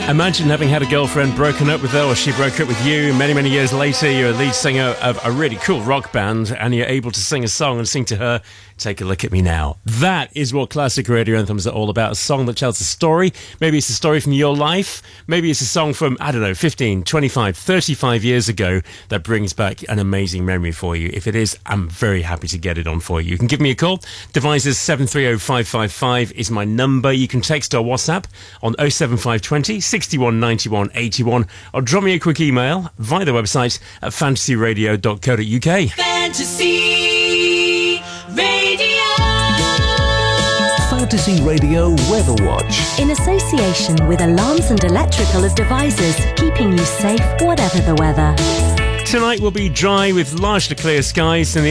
Imagine having had a girlfriend, broken up with her, or she broke up with you. Many, many years later, you're a lead singer of a really cool rock band, and you're able to sing a song and sing to her, "Take a Look at Me Now." That is what classic radio anthems are all about. A song that tells a story. Maybe it's a story from your life. Maybe it's a song from, 15, 25, 35 years ago that brings back an amazing memory for you. If it is, I'm very happy to get it on for you. You can give me a call. Devices 730555 is my number. You can text or WhatsApp on 07520 61 91 81, or drop me a quick email via the website at fantasyradio.co.uk. Fantasy Radio. Fantasy Radio Weather Watch. In association with Alarms and Electrical Devices, keeping you safe whatever the weather. Tonight will be dry with largely clear skies and the